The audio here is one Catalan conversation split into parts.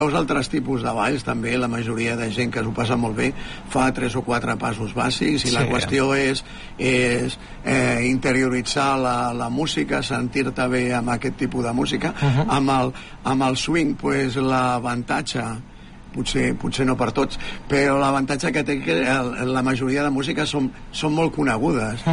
veus altres tipus de balls, també la majoria de gent que s'ho passa molt bé fa 3 o 4 passos bàsics i la qüestió és interioritzar la música, sentir-te bé amb aquest tipus de música. Amb el swing, l'avantatge, potser no per tots, però l'avantatge que té que la majoria de músiques són molt conegudes.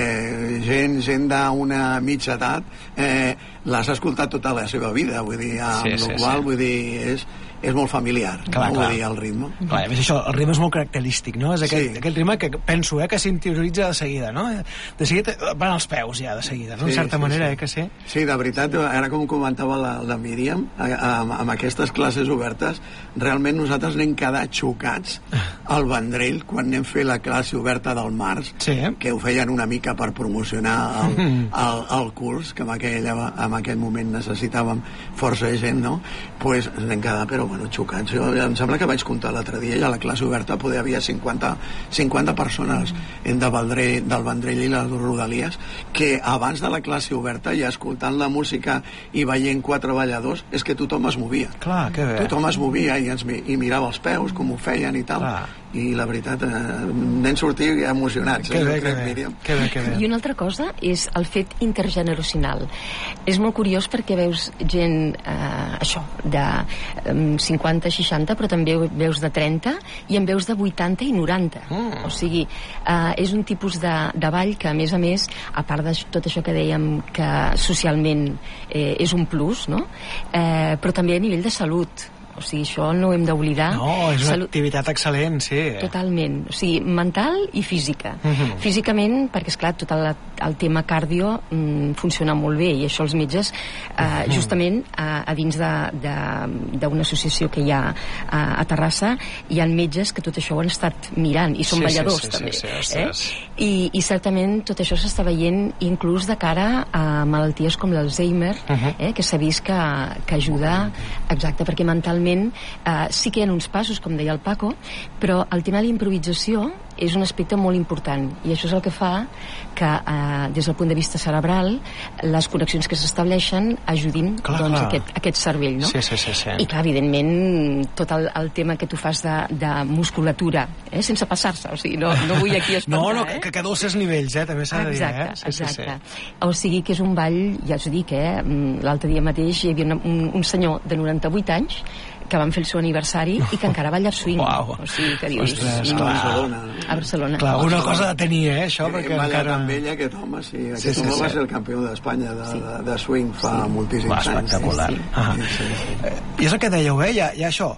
Gent d'una mitja edat l'has escoltat tota la seva vida, vull dir, amb la qual vull dir, és molt familiar, vull dir, el ritme. Clar, a més això, el ritme és molt característic, no? És aquell ritme que penso, que s'interioritza de seguida, no? De seguida van als peus ja, de seguida, no? En certa manera, que sí? Sí, de veritat, ara com comentava la Míriam, amb aquestes classes obertes, realment nosaltres n'hem quedat xocats al Vendrell quan anem fer la classe oberta del març, que ho feien una mica per promocionar el curs, que en aquell moment necessitàvem força gent, no? Doncs n'hem quedat, però xocats. Em sembla que vaig comptar l'altre dia i a la classe oberta poder havia 50 persones del Vendrell i les Rodalies, que abans de la classe oberta i escoltant la música i veient 4 balladors, és que tothom es movia. Clar, que bé. Tothom es movia i mirava els peus, com ho feien i tal. I la veritat, n'hem sortit emocionats. Que bé. I una altra cosa és el fet intergeneracional. És molt curiós perquè veus gent, això, de 50-60, però també veus de 30 i en veus de 80 i 90. O sigui, és un tipus de ball que, a més, a part de tot això que dèiem que socialment és un plus, no? Però també a nivell de salut. O sigui, això no ho hem d'oblidar. No, és una activitat excel·lent, sí. Totalment. O sigui, mental i física. Físicament, perquè, esclar, tot el tema cardio funciona molt bé, i això els metges, justament a dins d'una associació que hi ha a Terrassa, hi ha metges que tot això ho han estat mirant, i són balladors, també. I certament tot això s'està veient inclús de cara a malalties com l'Alzheimer, que s'ha vist que ajuda, exacte, perquè mentalment sí que hi ha uns passos, com deia el Paco, però el tema de la improvisació és un aspecte molt important, i això és el que fa que des del punt de vista cerebral les connexions que s'estableixen ajudin aquest cervell, no? I clar, evidentment tot el tema que tu fas de musculatura, sense passar-se, o sigui, no vull aquí espantar. No, que dolces nivells, també s'ha de dir. Exacte. O sigui que és un ball, ja us ho dic, l'altre dia mateix hi havia un senyor de 98 anys que van fer el seu aniversari i que encara balla swing. Uau. O sigui, que dius... Ostres, a Barcelona. Clar, una cosa de tenir, això, perquè encara... Amb ell, aquest home, sí. Aquest home va ser el campió d'Espanya de swing fa moltíssims anys. Espectacular. I és el que dèieu, hi ha això,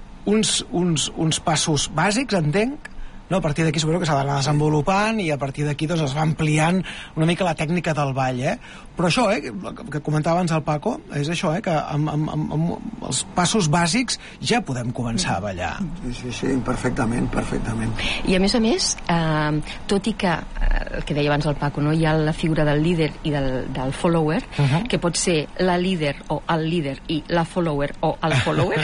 uns passos bàsics, entenc, no? A partir d'aquí suposo que s'ha d'anar desenvolupant i a partir d'aquí doncs, es va ampliant una mica la tècnica del ball, però això, que comentava abans el Paco, és això, que amb els passos bàsics ja podem començar a ballar. Sí, perfectament. I a més, tot i que el que deia abans el Paco, no? Hi ha la figura del líder i del follower, que pot ser la líder o el líder i la follower o el follower,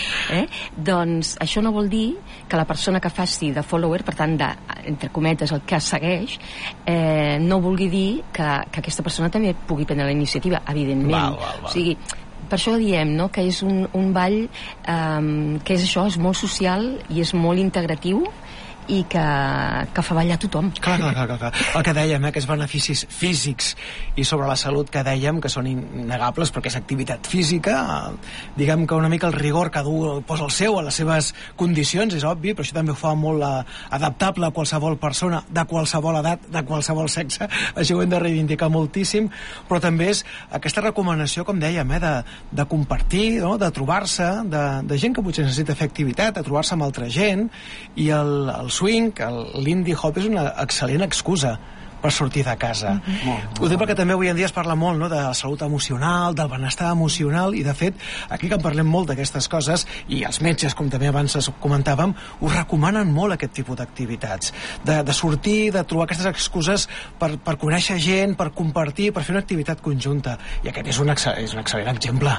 doncs això no vol dir que la persona que faci de follower, per tant, entre cometes, el que segueix, no vulgui dir que aquesta persona també pugui prendre la iniciativa, evidentment. O sigui, per això diem, no?, que és un ball que és això, és molt social i és molt integratiu i que fa ballar tothom. Clar. El que dèiem, aquests beneficis físics i sobre la salut que dèiem, que són innegables perquè és activitat física, diguem que una mica el rigor que posa el seu a les seves condicions, és obvi, però això també ho fa molt adaptable a qualsevol persona, de qualsevol edat, de qualsevol sexe, això ho hem de reivindicar moltíssim, però també és aquesta recomanació, com dèiem, de compartir, no?, de trobar-se, de gent que potser necessita fer activitat, de trobar-se amb altra gent, i el swing, l'indie hop, és una excel·lent excusa per sortir de casa. Ho dic perquè també avui en dia es parla molt, no?, de la salut emocional, del benestar emocional, i de fet, aquí que en parlem molt d'aquestes coses, i els metges, com també abans comentàvem, us recomanen molt aquest tipus d'activitats, de sortir, de trobar aquestes excuses per conèixer gent, per compartir, per fer una activitat conjunta, i aquest és un excel·lent exemple.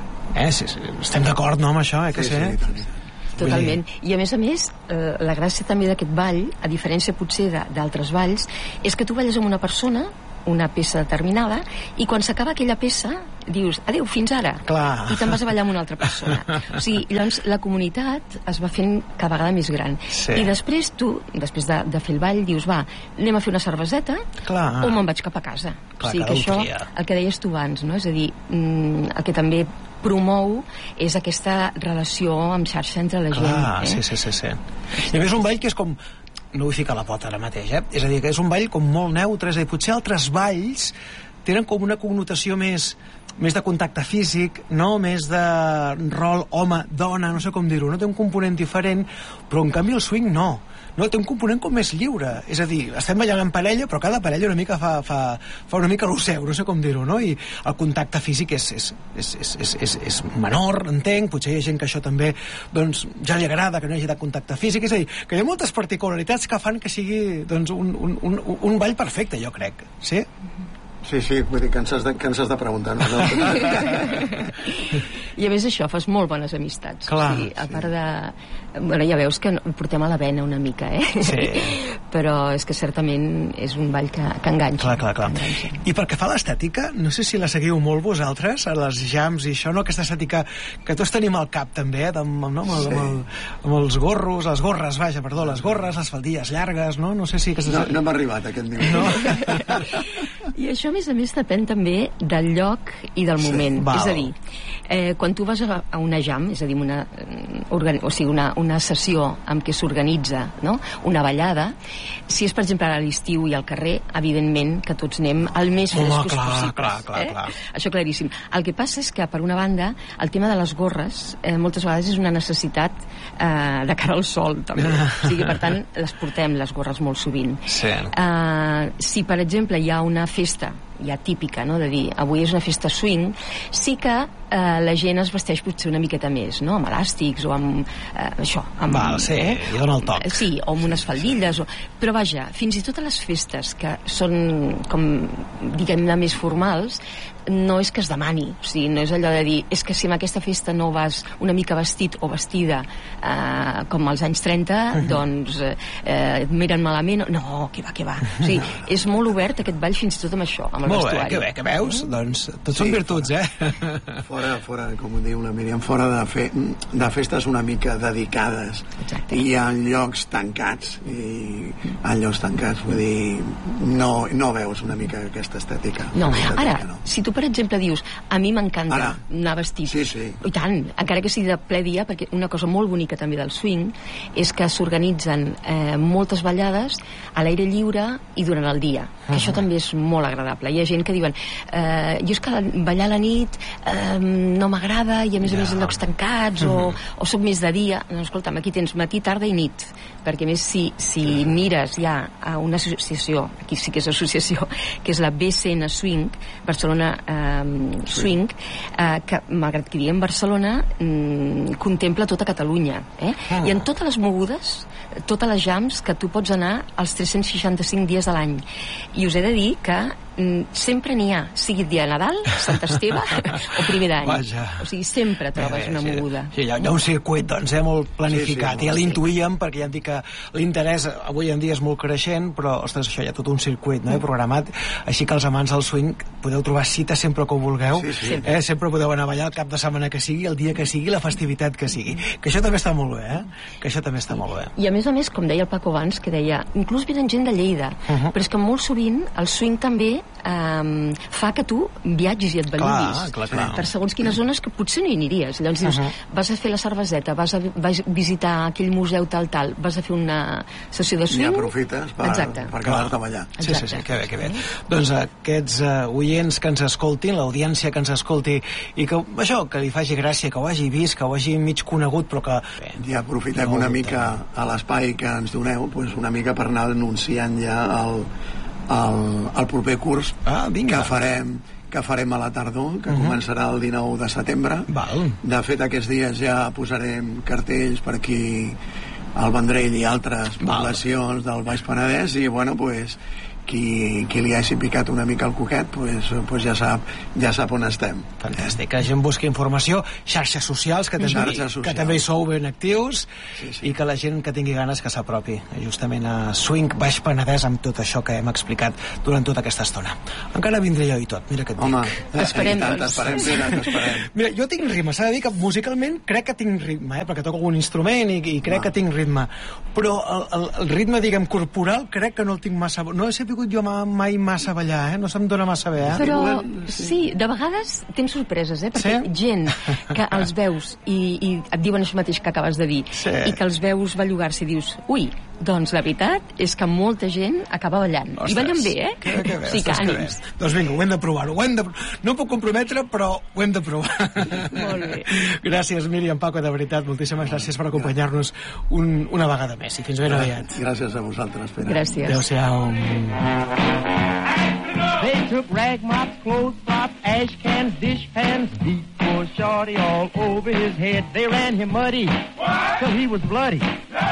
Estem d'acord, no?, amb això, que sí? Totalment. I a més, la gràcia també d'aquest ball, a diferència potser d'altres balls, és que tu balles amb una persona una peça determinada, i quan s'acaba aquella peça dius, adeu, fins ara. Clar. I te'n vas a ballar amb una altra persona. O sigui, llavors la comunitat es va fent cada vegada més gran. Sí. I després tu, després de fer el ball, dius, va, anem a fer una cerveseta, Clar. o me'n vaig cap a casa. Clar, o sigui que això, el que deies tu abans, no? És a dir, el que també promou és aquesta relació amb xarxa entre la gent. Sí. I a més un ball que és com, no vull ficar la pota ara mateix, és a dir, que és un ball com molt neutre, és a dir, potser altres balls tenen com una connotació més de contacte físic, no? Més de rol home-dona, no sé com dir-ho, no? Té un component diferent, però en canvi el swing no, té un component com més lliure, és a dir, estem ballant en parella, però cada parella una mica fa una mica el seu, no sé com dir-ho, no? I el contacte físic és menor, entenc, potser hi ha gent que això també doncs, ja li agrada que no hi hagi de contacte físic, és a dir, que hi ha moltes particularitats que fan que sigui doncs, un ball perfecte, jo crec, sí? Sí, vull dir que ens has de preguntar. No? I a més això, fas molt bones amistats. Clar, o sigui, a part de... Bueno, ja veus que portem a la vena una mica, Sí. Però és que certament és un ball que enganxa. Clar. Enganxa. I pel que fa a l'estètica, no sé si la seguiu molt vosaltres, a les jams i això, no? Aquesta estètica que tots tenim al cap també, amb els gorros, les gorres, les gorres, les faldilles llargues, no? No sé si... No hem arribat a aquest nivell. No? I això, a més, depèn també del lloc i del moment. Val. És a dir, quan tu vas a una jam, és a dir, una sessió en què s'organitza, no? Una ballada, si és, per exemple, a l'estiu i al carrer, evidentment que tots anem al més frescos possibles. Clar. Això claríssim. El que passa és que, per una banda, el tema de les gorres moltes vegades és una necessitat de cara al sol, també. O sigui, per tant, les portem, les gorres, molt sovint. Sí. Si, per exemple, hi ha una festa ja típica, no? De dir, avui és una festa swing, sí que la gent es vesteix potser una miqueta més, no? Amb elàstics o amb això. I dona el toc. Sí, o amb unes faldilles. Però vaja, fins i tot a les festes que són, com diguem-ne, més formals, no és que es demani, o sigui, no és allò de dir, és que si en aquesta festa no vas una mica vestit o vestida com als anys 30, doncs et miren malament. No, que va. O sigui, és molt obert aquest ball fins i tot amb això, amb el vestuari. Molt bé, que veus? Doncs tots són virtuts, Fora, com ho diu la Míriam, fora de festes una mica dedicades. Exacte. I en llocs tancats, vull dir, no veus una mica aquesta estètica. No, ara, si tu, per exemple, dius, a mi m'encanta anar vestit. Sí. I tant, encara que sigui de ple dia, perquè una cosa molt bonica també del swing és que s'organitzen moltes ballades a l'aire lliure i durant el dia, que això també és molt agradable. Hi ha gent que diuen, jo és que ballar a la nit no m'agrada, i a més en llocs tancats, o soc més de dia. No, escolta'm, aquí tens matí, tarda i nit, perquè a més si mires ja a una associació, aquí sí que és associació, que és la BCN Swing, Barcelona Swing, que malgrat que diguem Barcelona, contempla tota Catalunya, i en totes les mogudes, totes les jams, que tu pots anar els 365 dies de l'any. I us he de dir que sempre n'hi ha, sigui dia de Nadal, Sant Esteve o primer d'any. O sigui, sempre trobes una moguda. Sí, hi ha un circuit, doncs, molt planificat. Ja l'intuïem, perquè ja em dic que l'interès avui en dia és molt creixent, però, ostres, això hi ha tot un circuit, no?, programat. Així que els amants del swing podeu trobar cita sempre que ho vulgueu. Sempre podeu anar a ballar el cap de setmana que sigui, el dia que sigui, la festivitat que sigui. Que això també està molt bé, Que això també està molt bé. I a més, com deia el Paco abans, que deia, inclús venen gent de Lleida, però és que molt sovint el swing també fa que tu viatgis i et belluguis per segons quines zones que potser no hi aniries. Llavors dius, vas a fer la cerveseta, vas a visitar aquell museu tal, vas a fer una sessió de swing, i aprofites per quedar-te a ballar. Sí, que bé. Doncs aquests oients que ens escoltin, l'audiència que ens escolti, i que això, que li faci gràcia, que ho hagi vist, que ho hagi mig conegut, però que... I aprofitem una mica a l'espai que ens doneu, una mica per anar anunciant ja el proper curs que farem a la tardor, que començarà el 19 de setembre. De fet, aquests dies ja posarem cartells per aquí al Vendrell i altres poblacions del Baix Penedès, i qui li hagi picat una mica el coquet pues ja sap on estem. Fantàstic, que la gent busqui informació, xarxes socials, que també hi sou ben actius, i que la gent que tingui ganes que s'apropi justament a Swing Baix Penedès amb tot això que hem explicat durant tota aquesta estona. Encara vindré jo i tot, mira què et dic. Home, t'esperem. Mira, jo tinc ritme, s'ha de dir que musicalment crec que tinc ritme, perquè toco algun instrument i crec que tinc ritme, però el ritme, diguem, corporal, crec que no el tinc massa... No he sabut jo mai massa ballar, no se'm dona massa bé, Però sí, de vegades tens sorpreses, perquè gent que els veus i et diuen això mateix que acabes de dir, i que els veus bellugar-se i dius, ui, doncs la veritat és que molta gent acaba ballant. I ballen bé, Que bé, sí, que ànims. Doncs vinga, ho hem de provar-ho. No puc comprometre, però ho hem de provar. Molt bé. Gràcies, Míriam, Paco, de veritat, moltíssimes gràcies per acompanyar-nos una vegada més. I fins ben aviat. Gràcies a vosaltres, Pere. Gràcies. Adéu-siau. They took rag mops, clothes mops, ash cans, dish pans, deep for shorty all over his head. They ran him muddy till he was bloody.